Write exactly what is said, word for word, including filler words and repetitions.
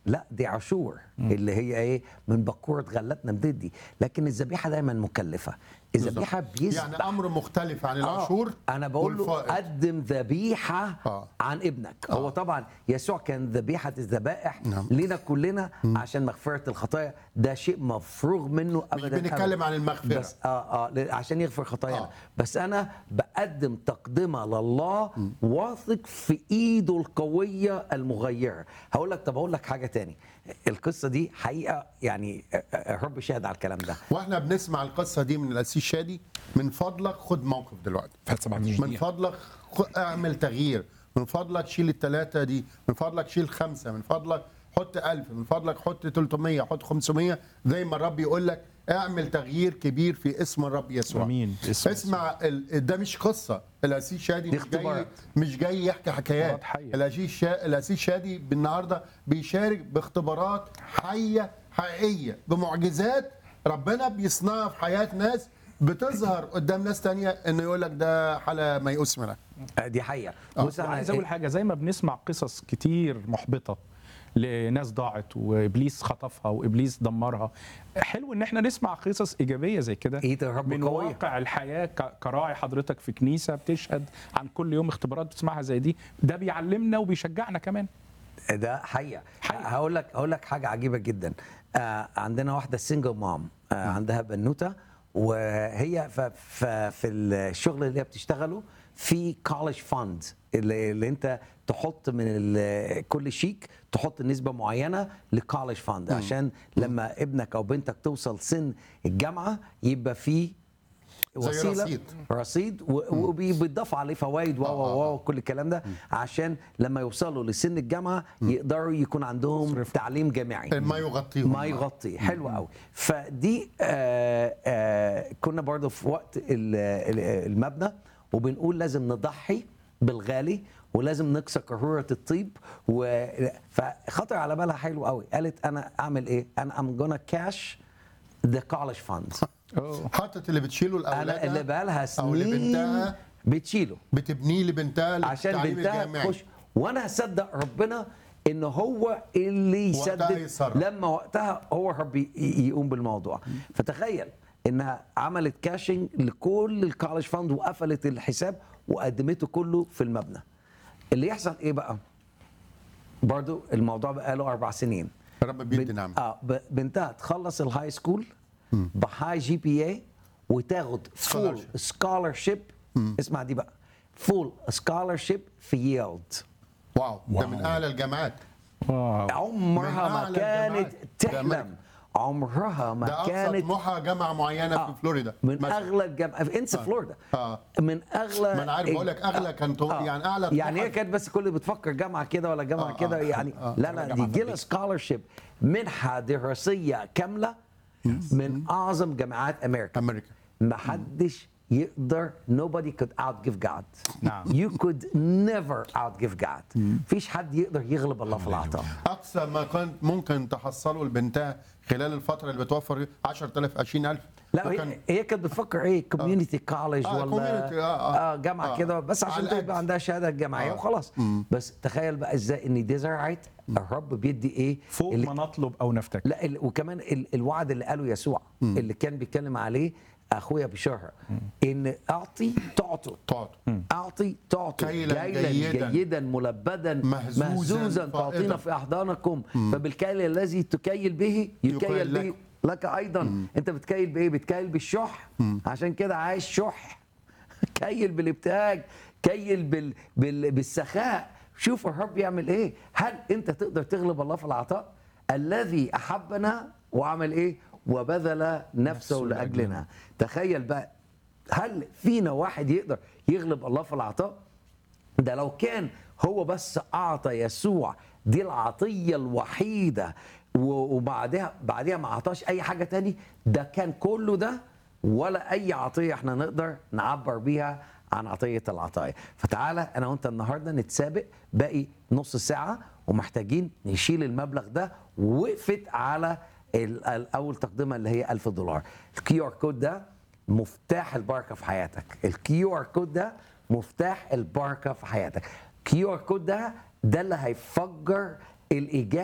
لا دي عاشور اللي هي ايه من بكوره غلتنا بتدي، لكن الذبيحه دايما مكلفه. الذبيحه بيسبح يعني امر مختلف عن العاشور. آه. انا بقول له والفائض. قدم ذبيحه آه. عن ابنك. آه. هو طبعا يسوع كان ذبيحه الذبائح نعم. لنا كلنا عشان مغفره الخطايا، ده شيء مفروغ منه مش ابدا. بنتكلم أبداً. عن المغفره. بس اه اه ل- عشان يغفر خطايانا. آه. بس انا بقدم تقدمه لله واثق في ايده القويه المغيره. هقول لك طب اقول لك حاجه تاني، القصه دي حقيقه يعني آه، آه، الرب شاهد على الكلام ده. واحنا بنسمع القصه دي من القسيس شادي، من فضلك خد موقف دلوقتي. فات سبعتاشر من دقيقة. فضلك خ- اعمل تغيير، من فضلك شيل الثلاثه دي، من فضلك شيل خمسه، من فضلك حط ألف، من فضلك حط ثلاثمية، حط خمسمية، زي ما الرب يقول لك اعمل تغيير كبير في اسم الرب يسوع. امين. اسم اسمع ال- ده مش قصه، القسيس شادي دي مش جاي اختبارات. مش جاي يحكي حكايات. اختبارات حية. القسيس شا- القسيس شادي بالنهارده بيشارك باختبارات حيه حقيقيه بمعجزات ربنا بيصنعها في حياه ناس، بتظهر قدام ناس تانية انه يقول لك ده حاله ميؤوس منها. آه، دي حقيقه. بص انا عايز اقول حاجه، زي ما بنسمع قصص كتير محبطه لناس ضاعت وابليس خطفها وابليس دمرها، حلو ان احنا نسمع قصص ايجابيه زي كده ايد الرب من قوية. واقع الحياه. ك- كراعي حضرتك في كنيسه بتشهد عن كل يوم اختبارات بتسمعها زي دي، ده بيعلمنا وبيشجعنا كمان. ده حقيقة. حقيقة. هقول لك هقول لك حاجة عجيبة جدا. آه عندنا واحدة سنجل مام، آه عندها بنوتة، وهي ف- ف- في الشغل اللي هي بتشتغله في كولج فاند اللي, اللي انت تحط من ال- كل شيك تحط نسبة معينة لكولج فاند عشان لما ابنك او بنتك توصل سن الجامعة يبقى فيه زي وسيله رصيد. رصيد و- وبيضاف عليه فوائد و آه، آه، و آه. و كل الكلام ده عشان لما يوصلوا لسن الجامعه يقدروا يكون عندهم يصرفوا. تعليم جامعي ما يغطيهم. ما يغطي. حلو قوي. فدي آه آه كنا برضو في وقت ال- ال- المبنى وبنقول لازم نضحي بالغالي ولازم نكسر قارورة الطيب و... فخطر على بالها حلو قوي، قالت انا اعمل ايه؟ انا I'm gonna cash the college fund. حطت اللي بتشيله انا اللي لاولادها بقالها او سنين لبنتها، بتشيله بتبنيه لبنتها عشان للتعليم بنتها الجامعي. تخش، وانا هصدق ربنا ان هو اللي وقتها يسدد يتصرف. لما وقتها هو رب ي- يقوم بالموضوع. فتخيل انها عملت كاشنج لكل الكولج فاند وقفلت الحساب وقدمته كله في المبنى. اللي يحصل ايه بقى؟ برضو الموضوع بقى له اربع سنين. رب بيدي بن- نعمه. اه ب- بنتها تخلص الهاي سكول بهاي جي بي اي وتاخد فول Scholarship. سكولرشيب. اسمع دي بقى، فول سكولرشيب في ييلد. واو، ده من اعلى الجامعات. واو. عمرها من ما أعلى كانت الجامعات. تحلم، عمرها ده ما اقصى كانت طموحها جامعه معينه آه، في فلوريدا من مثلاً. اغلى الجامعات في انسى فلوريدا. آه. من اغلى ما أنا عارف، بقول لك أغلى كان طو- يعني أعلى يعني هي طموحات. كانت بس كل اللي بتفكر جامعه كده ولا جامعه آه، كده آه، يعني آه. لا لا دي جيلها سكولرشيب، منحه دراسيه كامله من اعظم جامعات امريكا. امريكا. ما حدش يقدر nobody could outgive God. نعم. You could never outgive God. مفيش حد يقدر يغلب الله في العطاء. اقصى ما كنت ممكن تحصله لبنتها خلال الفتره اللي بتوفر عشرة آلاف عشرين ألف. لا هي, هي كانت بتفكر ايه كوميونتي كولج آه، ولا community، آه، آه. اه جامعه آه. كده بس عشان على القد. تبقى عندها شهاده جامعيه آه. وخلاص. بس تخيل بقى ازاي ان دي زرعت الرب بيدي ايه فوق اللي ما نطلب او نفتكر. لا ال- وكمان ال- الوعد اللي قاله يسوع اللي كان بيتكلم عليه اخويا بشهر ان اعطي تعطوا تعطوا. اعطي تعطوا كيلاً كيلاً جيداً، جيدا ملبدا مهزوزاً مهزوزا فائضاً. تعطينا في احضانكم فبالكيل الذي تكيل به يكيل يكيل به لك. لك ايضا. انت بتكيل بايه؟ بتكيل بالشح. عشان كده عايش شح. كيل بالابتهاج، كيل بال... بال... بالسخاء. شوف الرب يعمل ايه. هل انت تقدر تغلب الله في العطاء الذي احبنا وعمل ايه وبذل نفسه نفسه لاجلنا؟ لأجلنا. تخيل بقى، هل فينا واحد يقدر يغلب الله في العطاء؟ ده لو كان هو بس اعطى يسوع دي العطيه الوحيده و- وبعدها بعدها ما اعطاش اي حاجه تاني، ده كان كله ده ولا اي عطيه احنا نقدر نعبر بيها عن عطيه العطايا. فتعالى انا وانت النهارده نتسابق، باقي نص ساعه ومحتاجين نشيل المبلغ ده. وقفت على ال- ال- اول تقدمه اللي هي ألف دولار. الكيو ار كود ده مفتاح البركه في حياتك. الكيو ار كود ده مفتاح البركه في حياتك. كيو ار كود ده ده اللي هيفجر الايجاب